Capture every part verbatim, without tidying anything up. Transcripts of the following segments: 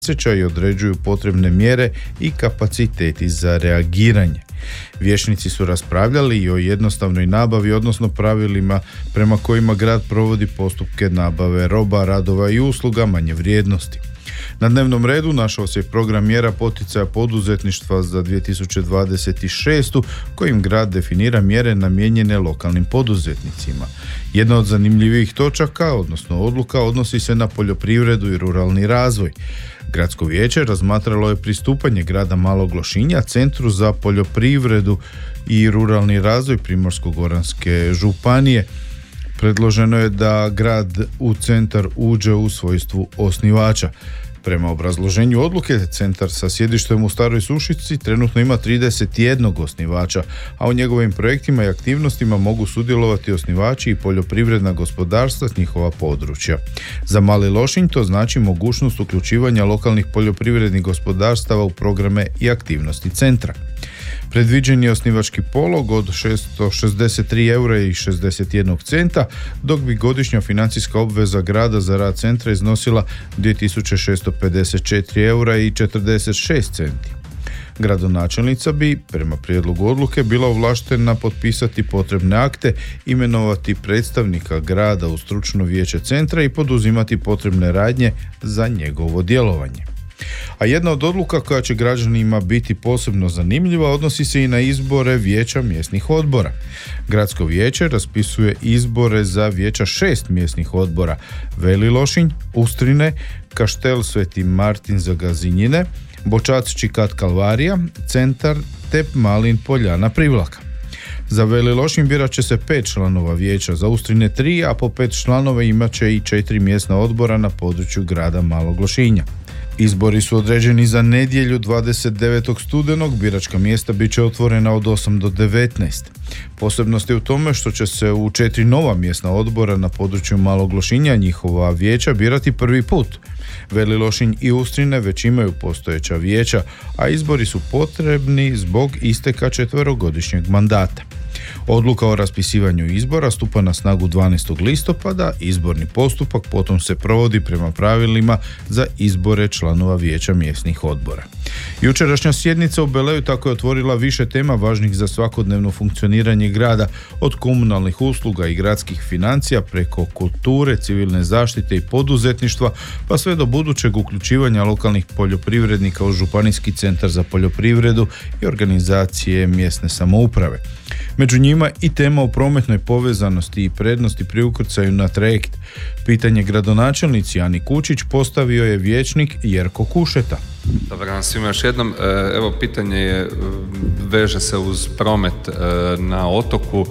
osjeća i određuju potrebne mjere i kapaciteti za reagiranje. Vijećnici su raspravljali i o jednostavnoj nabavi, odnosno pravilima prema kojima grad provodi postupke nabave roba, radova i usluga manje vrijednosti. Na dnevnom redu našao se program mjera poticaja poduzetništva za dvije tisuće dvadeset šestu kojim grad definira mjere namijenjene lokalnim poduzetnicima. Jedna od zanimljivih točaka, odnosno odluka, odnosi se na poljoprivredu i ruralni razvoj. Gradsko vijeće razmatralo je pristupanje grada Malog Lošinja Centru za poljoprivredu i ruralni razvoj Primorsko-goranske županije. Predloženo je da grad u centar uđe u svojstvu osnivača. Prema obrazloženju odluke, centar sa sjedištem u Staroj Sušici trenutno ima trideset jedan osnivača, a u njegovim projektima i aktivnostima mogu sudjelovati osnivači i poljoprivredna gospodarstva s njihova područja. Za Mali Lošinj to znači mogućnost uključivanja lokalnih poljoprivrednih gospodarstava u programe i aktivnosti centra. Predviđen je osnivački polog od šesto šezdeset tri eura i šezdeset jedan centa, dok bi godišnja financijska obveza grada za rad centra iznosila dvije tisuće šesto pedeset četiri eura i četrdeset šest centi. Gradonačelnica bi, prema prijedlogu odluke, bila ovlaštena potpisati potrebne akte, imenovati predstavnika grada u stručno vijeće centra i poduzimati potrebne radnje za njegovo djelovanje. A jedna od odluka koja će građanima biti posebno zanimljiva odnosi se i na izbore vijeća mjesnih odbora. Gradsko vijeće raspisuje izbore za vijeća šest mjesnih odbora: Veli Lošinj, Ustrine, Kaštel Sveti Martin za Gazinjine, Bočac Čikat Kalvarija, Centar te Malin Poljana Privlaka. Za Veli Lošinj birat će se pet članova vijeća, za Ustrine tri, a po pet članova imat će i četiri mjesna odbora na području grada Malog Lošinja. Izbori su određeni za nedjelju dvadeset devetog studenog, biračka mjesta bit će otvorena od osam do devetnaest. Posebnost je u tome što će se u četiri nova mjesna odbora na području Malog Lošinja njihova vijeća birati prvi put. Veli Lošinj i Ustrine već imaju postojeća vijeća, a izbori su potrebni zbog isteka četverogodišnjeg mandata. Odluka o raspisivanju izbora stupa na snagu dvanaestog listopada, izborni postupak potom se provodi prema pravilima za izbore članova vijeća mjesnih odbora. Jučerašnja sjednica u Beleju tako je otvorila više tema važnih za svakodnevno funkcioniranje grada, od komunalnih usluga i gradskih financija preko kulture, civilne zaštite i poduzetništva, pa sve do budućeg uključivanja lokalnih poljoprivrednika u Županijski centar za poljoprivredu i organizacije mjesne samouprave. Među njima i tema o prometnoj povezanosti i prednosti pri ukrcaju na trajekt. Pitanje gradonačelnici Ani Kučić postavio je vijećnik Jerko Kušeta. Dobar dan svima još jednom. Evo, pitanje je, veže se uz promet na otoku.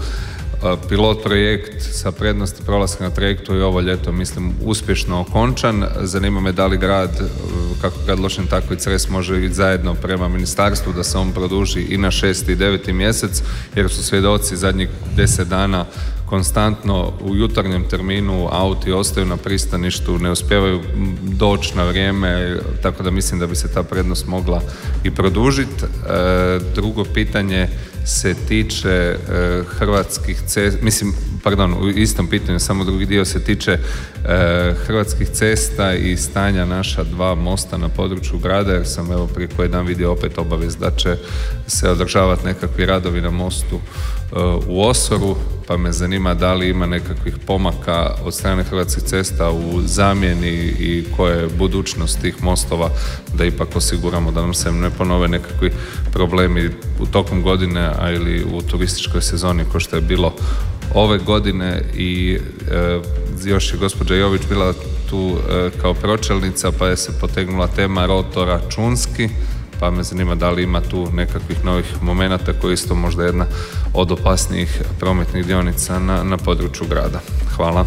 Pilot projekt sa prednosti prolaska na trajektu i ovo ljeto, mislim, uspješno okončan. Zanima me da li grad, kako grad Lošinj, tako i Cres može ići zajedno prema ministarstvu da se on produži i na šesti i deveti mjesec, jer su svjedoci zadnjih deset dana konstantno u jutarnjem terminu auti ostaju na pristaništu, ne uspijevaju doći na vrijeme, tako da mislim da bi se ta prednost mogla i produžiti. E, drugo pitanje se tiče e, hrvatskih cesta, mislim, pardon, u istom pitanju, samo drugi dio se tiče e, hrvatskih cesta i stanja naša dva mosta na području grada, jer sam evo prije koji dan vidio opet obavijest da će se održavati nekakvi radovi na mostu e, u Osoru, pa me zanima da li ima nekakvih pomaka od strane Hrvatskih cesta u zamjeni i koja je budućnost tih mostova, da ipak osiguramo da nam se ne ponove nekakvi problemi u tokom godine, a ili u turističkoj sezoni kao što je bilo ove godine. I e, još je gospođa Jović bila tu e, kao pročelnica, pa je se potegnula tema rotora Čunski, pa me zanima da li ima tu nekakvih novih momenata koji isto možda jedna od opasnijih prometnih dionica na, na području grada. Hvala.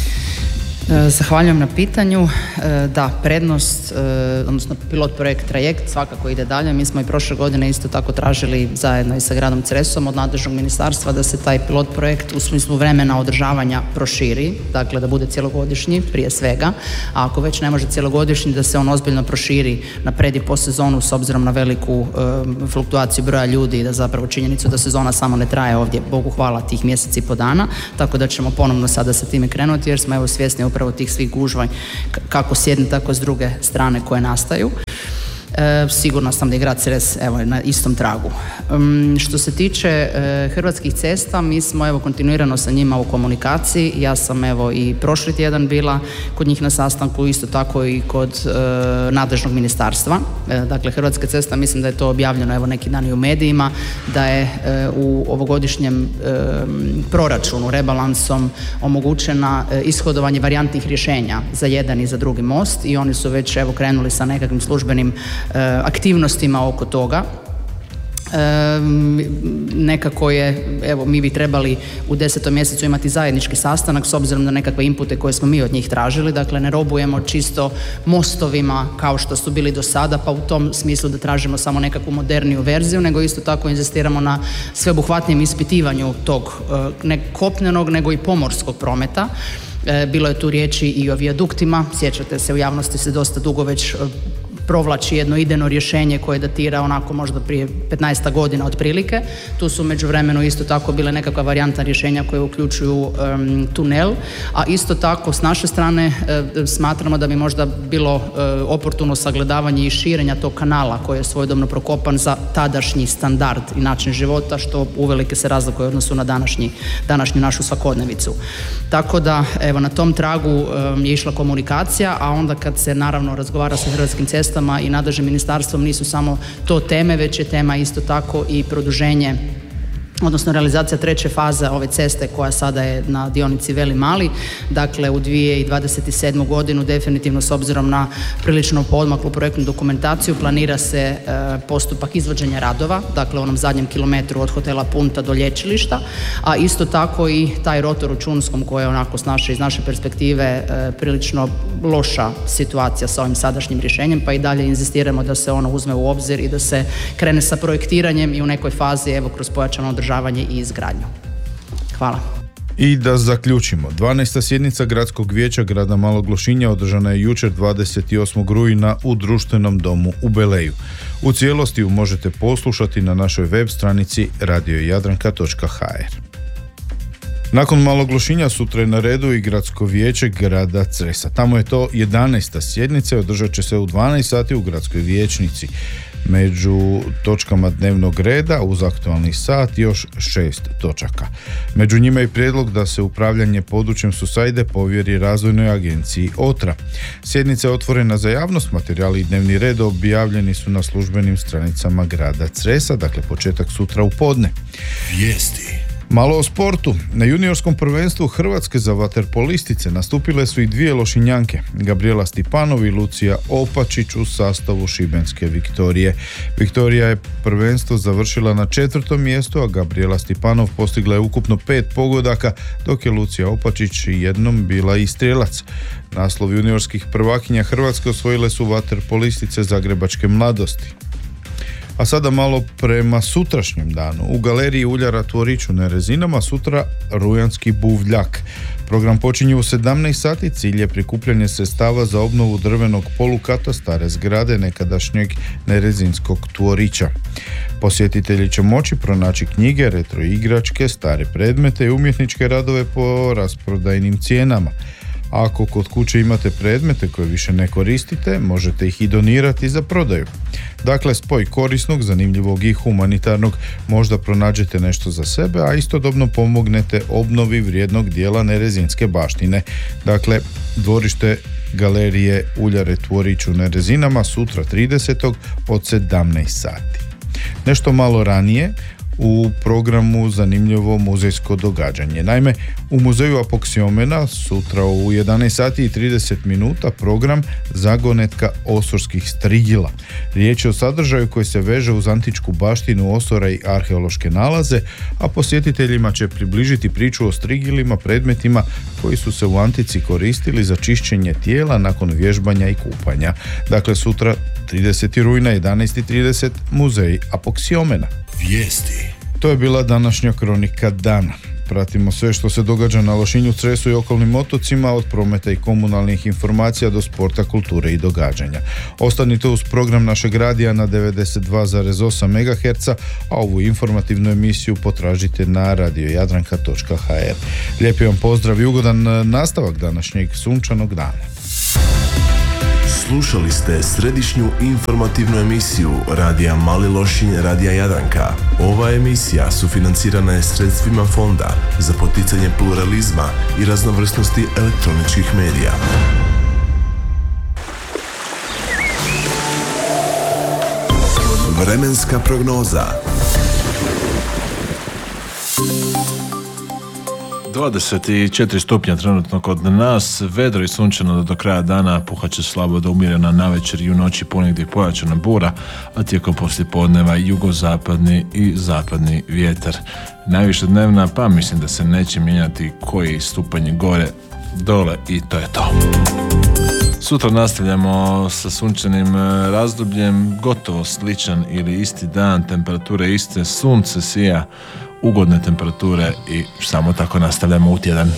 Zahvaljujem na pitanju. Da, prednost, odnosno pilot projekt Trajekt svakako ide dalje. Mi smo i prošle godine isto tako tražili zajedno i sa gradom Cresom od nadležnog ministarstva da se taj pilot projekt u smislu vremena održavanja proširi, dakle da bude cjelogodišnji prije svega, a ako već ne može cjelogodišnji da se on ozbiljno proširi na pred i post sezonu s obzirom na veliku e, fluktuaciju broja ljudi i da zapravo činjenicu da sezona samo ne traje ovdje, Bogu hvala, tih mjeseci i po dana, tako da ćemo ponovno sada sa time krenuti jer smo evo svjesni upravo tih svih gužva kako s jedne tako s druge strane koje nastaju. E, sigurno sam da je grad Cres evo, na istom tragu. Um, što se tiče e, Hrvatskih cesta, mi smo evo kontinuirano sa njima u komunikaciji. Ja sam evo i prošli tjedan bila kod njih na sastanku, isto tako i kod e, nadležnog ministarstva. E, dakle, Hrvatske cesta, mislim da je to objavljeno evo neki dan i u medijima, da je e, u ovogodišnjem e, proračunu, rebalansom omogućena e, ishodovanje varijantnih rješenja za jedan i za drugi most i oni su već evo krenuli sa nekakvim službenim aktivnostima oko toga. E, nekako je, evo mi bi trebali u desetom mjesecu imati zajednički sastanak s obzirom na nekakve inpute koje smo mi od njih tražili, dakle ne robujemo čisto mostovima kao što su bili do sada, pa u tom smislu da tražimo samo nekakvu moderniju verziju, nego isto tako inzistiramo na sveobuhvatnijem ispitivanju tog ne kopnenog nego i pomorskog prometa. Bilo je tu riječi i o vijaduktima, sjećate se, u javnosti se dosta dugo već provlači jedno idejno rješenje koje datira onako možda prije petnaest godina otprilike. Tu su u međuvremenu isto tako bile nekakva varijantna rješenja koje uključuju um, tunel, a isto tako s naše strane uh, smatramo da bi možda bilo uh, oportuno sagledavanje i širenja tog kanala koji je svojedobno prokopan za tadašnji standard i način života, što uvelike se razlikuje u odnosu na današnji, današnju našu svakodnevicu. Tako da, evo, na tom tragu um, je išla komunikacija, a onda kad se naravno razgovara sa Hrvatskim cestama i nadležnim ministarstvom, nisu samo to teme, već je tema isto tako i produženje, odnosno realizacija treće faze ove ceste koja sada je na dionici Veli Mali. Dakle, u dvije tisuće dvadeset sedmu godinu definitivno s obzirom na prilično poodmaklu projektnu dokumentaciju planira se e, postupak izvođenja radova, dakle u onom zadnjem kilometru od hotela Punta do lječilišta, a isto tako i taj rotor u Čunskom koji je onako s naše, iz naše perspektive e, prilično loša situacija sa ovim sadašnjim rješenjem, pa i dalje inzistiramo da se ono uzme u obzir i da se krene sa projektiranjem i u nekoj fazi evo kroz pojačano održavanje i izgradnju. Hvala. I da zaključimo, dvanaesta sjednica Gradskog vijeća grada Malog Lošinja održana je jučer dvadeset osmog rujna u Društvenom domu u Beleju. U cijelosti ju možete poslušati na našoj web stranici radio jadranka točka ha er. Nakon Malog Lošinja sutra je na redu i Gradsko vijeće grada Cresa. Tamo je to jedanaesta sjednica i održat će se u dvanaest sati u Gradskoj vijećnici. Među točkama dnevnog reda uz aktualni sat još šest točaka. Među njima je prijedlog da se upravljanje područjem Susajde povjeri razvojnoj agenciji Otra. Sjednica je otvorena za javnost, materijali i dnevni red objavljeni su na službenim stranicama grada Cresa, dakle početak sutra u podne. Vijesti. Malo o sportu. Na juniorskom prvenstvu Hrvatske za vaterpolistice nastupile su i dvije Lošinjanke, Gabriela Stipanov i Lucija Opačić u sastavu šibenske Viktorije. Viktorija je prvenstvo završila na četvrtom mjestu, a Gabriela Stipanov postigla je ukupno pet pogodaka, dok je Lucija Opačić jednom bila i strijelac. Naslov juniorskih prvakinja Hrvatske osvojile su vaterpolistice Zagrebačke Mladosti. A sada malo prema sutrašnjem danu. U galeriji Uljara Tvorić u Nerezinama sutra rujanski buvljak. Program počinje u sedamnaest sati, cilj je prikupljanje sredstava za obnovu drvenog polukata stare zgrade nekadašnjeg nerezinskog tvorića. Posjetitelji će moći pronaći knjige, retro igračke, stare predmete i umjetničke radove po rasprodajnim cijenama. Ako kod kuće imate predmete koje više ne koristite, možete ih i donirati za prodaju. Dakle, spoj korisnog, zanimljivog i humanitarnog, možda pronađete nešto za sebe, a istodobno pomognete obnovi vrijednog dijela nerezinske baštine. Dakle, dvorište galerije Uljare Tvorić u Nerezinama sutra tridesetog od sedamnaest sati. Nešto malo ranije u programu zanimljivo muzejsko događanje. Naime, u muzeju Apoksiomena sutra u jedanaest sati i trideset minuta program zagonetka osorskih strigila. Riječ je o sadržaju koji se veže uz antičku baštinu Osora i arheološke nalaze, a posjetiteljima će približiti priču o strigilima, predmetima koji su se u antici koristili za čišćenje tijela nakon vježbanja i kupanja. Dakle, sutra tridesetog rujna jedanaest i trideset muzej Apoksiomena. Vijesti. To je bila današnja kronika dana. Pratimo sve što se događa na Lošinju, Cresu i okolnim otocima, od prometa i komunalnih informacija do sporta, kulture i događanja. Ostanite uz program našeg radija na devedeset dva zarez osam megaherca, a ovu informativnu emisiju potražite na radio jadranka točka ha er. Lijepi vam pozdrav i ugodan nastavak današnjeg sunčanog dana. Slušali ste središnju informativnu emisiju Radija Mali Lošinj, Radija Jadranka. Ova emisija sufinancirana je sredstvima Fonda za poticanje pluralizma i raznovrsnosti elektroničkih medija. Vremenska prognoza. dvadeset četiri stupnja trenutno kod nas, vedro i sunčano do kraja dana, puhat će slabo do umjerena navečer i u noći ponegdje pojačana bura, a tijekom poslijepodneva jugozapadni i zapadni vjetar. Najviše dnevna, pa mislim da se neće mijenjati koji stupanj gore, dole i to je to. Sutra nastavljamo sa sunčanim razdobljem, gotovo sličan ili isti dan, temperature iste, sunce sija, ugodne temperature i samo tako nastavljamo u tjedan.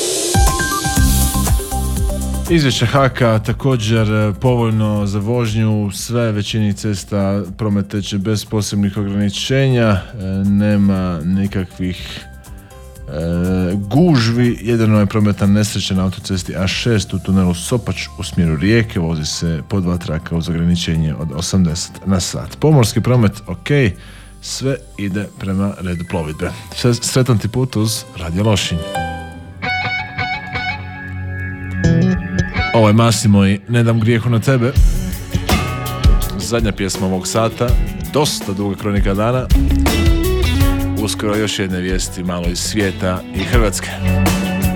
Izvješće Haka također povoljno za vožnju, sve većini cesta promet teče bez posebnih ograničenja, nema nikakvih E, gužvi. Jedino je prometna nesreća na autocesti A šest u tunelu Sopač u smjeru Rijeke, vozi se po dva traka uz ograničenje od osamdeset na sat. Pomorski promet ok, sve ide prema redu plovidbe. Sretan ti put uz Radio Lošinj. Ovo je Masimo i Ne dam grijehu na tebe. Zadnja pjesma ovog sata, dosta duga kronika dana. Uskoro još jedne vijesti malo iz svijeta i Hrvatske.